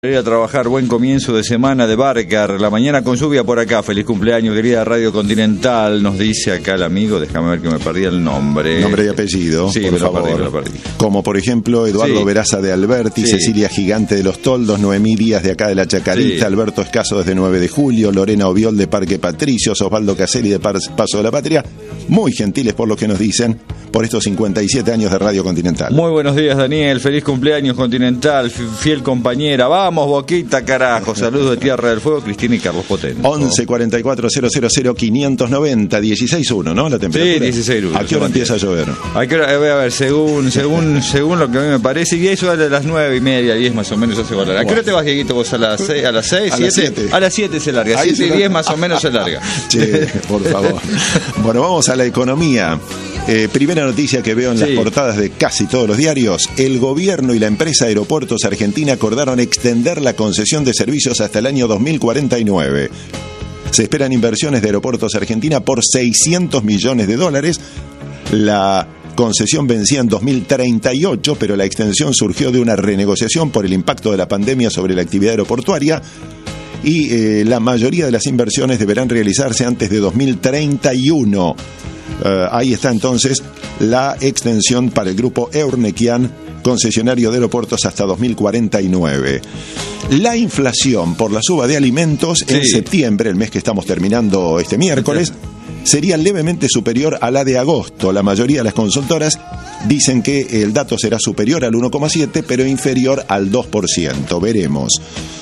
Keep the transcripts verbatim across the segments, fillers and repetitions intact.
Ir a trabajar, buen comienzo de semana de Barcar, la mañana con lluvia por acá. Feliz cumpleaños, querida Radio Continental, nos dice acá el amigo, déjame ver que me perdí el nombre. Nombre y apellido, sí, por me lo favor. perdí, me lo perdí. Como por ejemplo Eduardo Sí. Veraza de Alberti, Sí. Cecilia Gigante de los Toldos, Noemí Díaz de acá de la Chacarita, Sí. Alberto Escaso desde nueve de julio, Lorena Oviol de Parque Patricios, Osvaldo Caselli de Par- Paso de la Patria, muy gentiles por lo que nos dicen, por estos cincuenta y siete años de Radio Continental. Muy buenos días, Daniel, feliz cumpleaños Continental, fi- fiel compañera, vamos Boquita, carajo, saludos de Tierra del Fuego, Cristina y Carlos Potente. once cuarenta y cuatro cero cero cero quinientos noventa, dieciséis uno, ¿no? La temperatura. Sí, dieciséis uno. ¿A qué hora empieza a llover? Hay que, a ver, a ver, según, según, según lo que a mí me parece, y eso a las nueve y media, diez más o menos hace volar. ¿A qué hora te vas, Dieguito, vos? ¿A las seis? ¿A las seis? A las siete. A las siete se larga, Ahí siete se y diez larga. más o menos se larga. Che, por favor. Bueno, vamos a la economía. Eh, primera noticia que veo en Sí. las portadas de casi todos los diarios. El gobierno y la empresa Aeropuertos Argentina acordaron extender la concesión de servicios hasta el año dos mil cuarenta y nueve. Se esperan inversiones de Aeropuertos Argentina por seiscientos millones de dólares. La concesión vencía en dos mil treinta y ocho, pero la extensión surgió de una renegociación por el impacto de la pandemia sobre la actividad aeroportuaria. Y eh, la mayoría de las inversiones deberán realizarse antes de dos mil treinta y uno. Uh, ahí está entonces la extensión para el grupo Eurnequian, concesionario de aeropuertos, hasta dos mil cuarenta y nueve. La inflación por la suba de alimentos en Sí. septiembre, el mes que estamos terminando este miércoles, sería levemente superior a la de agosto. La mayoría de las consultoras dicen que el dato será superior al uno coma siete, pero inferior al dos por ciento. Veremos.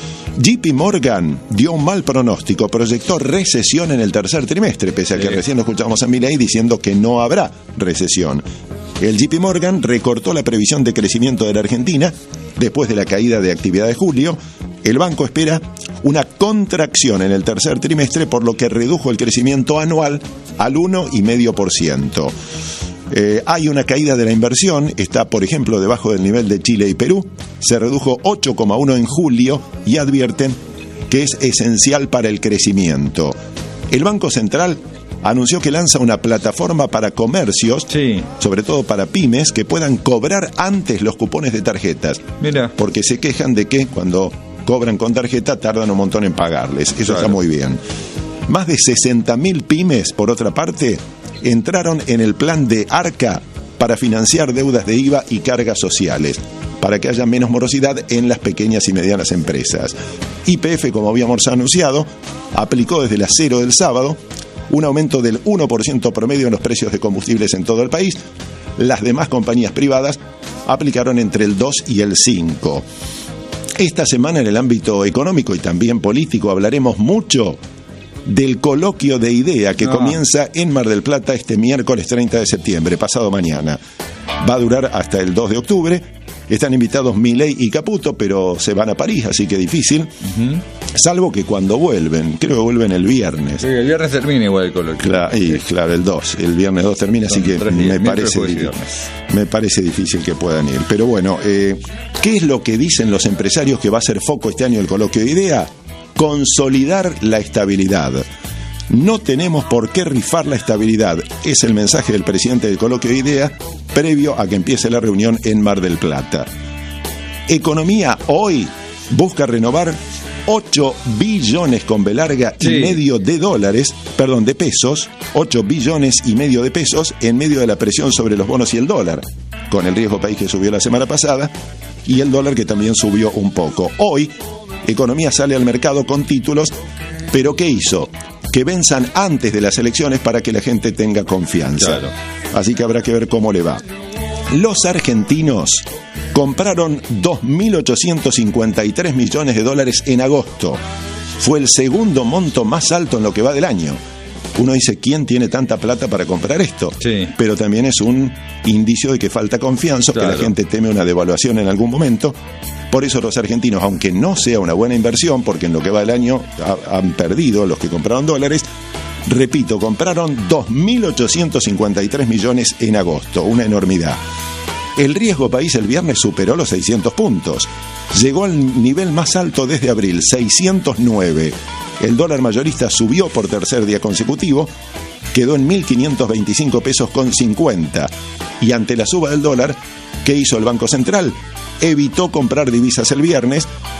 J P Morgan dio un mal pronóstico, proyectó recesión en el tercer trimestre, pese a que Sí. recién lo escuchamos a Milei diciendo que no habrá recesión. El J P Morgan recortó la previsión de crecimiento de la Argentina después de la caída de actividad de julio. El banco espera una contracción en el tercer trimestre, por lo que redujo el crecimiento anual al uno coma cinco por ciento. Eh, hay una caída de la inversión, está por ejemplo debajo del nivel de Chile y Perú, se redujo ocho coma uno en julio y advierten que es esencial para el crecimiento. El Banco Central anunció que lanza una plataforma para comercios, Sí. sobre todo para pymes, que puedan cobrar antes los cupones de tarjetas, Mira, porque se quejan de que cuando cobran con tarjeta tardan un montón en pagarles. Eso Claro. está muy bien. Más de sesenta mil pymes, por otra parte, entraron en el plan de ARCA para financiar deudas de I V A y cargas sociales, para que haya menos morosidad en las pequeñas y medianas empresas. Y P F, como habíamos anunciado, aplicó desde las cero del sábado un aumento del uno por ciento promedio en los precios de combustibles en todo el país. Las demás compañías privadas aplicaron entre el dos y el cinco. Esta semana en el ámbito económico y también político hablaremos mucho del coloquio de IDEA que Ah. comienza en Mar del Plata este miércoles treinta de septiembre, pasado mañana. Va a durar hasta el dos de octubre. Están invitados Milei y Caputo, pero se van a París, así que difícil. Salvo que cuando vuelven, creo que vuelven el viernes. sí, el viernes termina igual el coloquio. Claro, y claro, el dos, el viernes dos termina, así Son que tres días, me miércoles, parece, jueves y difícil, viernes. me parece difícil que puedan ir. Pero bueno, eh, ¿qué es lo que dicen los empresarios que va a ser foco este año el coloquio de IDEA? Consolidar la estabilidad. No tenemos por qué rifar la estabilidad. Es el mensaje del presidente del coloquio de IDEA previo a que empiece la reunión en Mar del Plata. Economía hoy busca renovar ocho billones con B larga Sí. y medio de dólares, perdón, de pesos, ocho billones y medio de pesos en medio de la presión sobre los bonos y el dólar, con el riesgo país que subió la semana pasada y el dólar que también subió un poco. Hoy, Economía sale al mercado con títulos, pero ¿qué hizo? Que venzan antes de las elecciones para que la gente tenga confianza. Claro. Así que habrá que ver cómo le va. Los argentinos compraron dos mil ochocientos cincuenta y tres millones de dólares en agosto. Fue el segundo monto más alto en lo que va del año. Uno dice, ¿quién tiene tanta plata para comprar esto? Sí. Pero también es un indicio de que falta confianza, Claro. que la gente teme una devaluación en algún momento. Por eso los argentinos, aunque no sea una buena inversión, porque en lo que va del año ha- han perdido los que compraron dólares, repito, compraron dos mil ochocientos cincuenta y tres millones en agosto, una enormidad. El riesgo país el viernes superó los seiscientos puntos. Llegó al nivel más alto desde abril, seiscientos nueve. El dólar mayorista subió por tercer día consecutivo, quedó en mil quinientos veinticinco pesos con cincuenta. Y ante la suba del dólar, ¿qué hizo el Banco Central? evitó comprar divisas el viernes